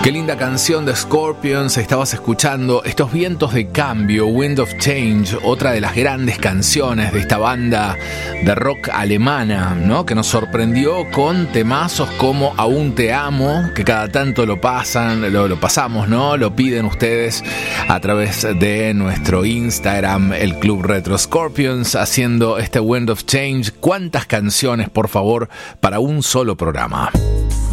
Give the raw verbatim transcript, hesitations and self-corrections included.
Qué linda canción de Scorpions estabas escuchando. Estos vientos de cambio, Wind of Change, otra de las grandes canciones de esta banda de rock alemana, ¿no? Que nos sorprendió con temazos como Aún te amo, que cada tanto lo pasan, lo, lo pasamos, ¿no? Lo piden ustedes a través de nuestro Instagram, el Club Retro. Scorpions haciendo este Wind of Change. ¿Cuántas canciones, por favor, para un solo programa?